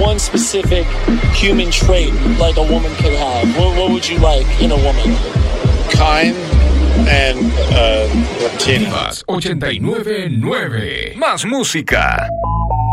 one specific human trait like a woman could have, what would you like in a woman? Kind and Latina. Divas 89.9. Más música.